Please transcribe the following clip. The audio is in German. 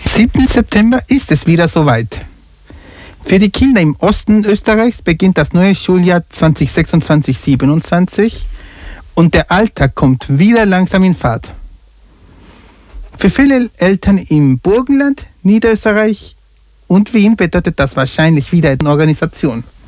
7. September ist es wieder soweit. Für die Kinder im Osten Österreichs beginnt das neue Schuljahr 2026/27 und der Alltag kommt wieder langsam in Fahrt. Für viele Eltern im Burgenland, Niederösterreich und Wien bedeutet das wahrscheinlich wieder eine Organisation.